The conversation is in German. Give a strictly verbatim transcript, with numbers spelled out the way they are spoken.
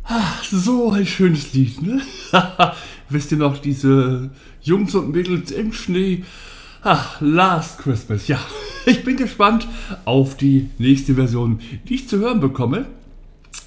So ein schönes Lied, ne? Wisst ihr noch, diese Jungs und Mädels im Schnee? Ach, Last Christmas, ja. Ich bin gespannt auf die nächste Version, die ich zu hören bekomme.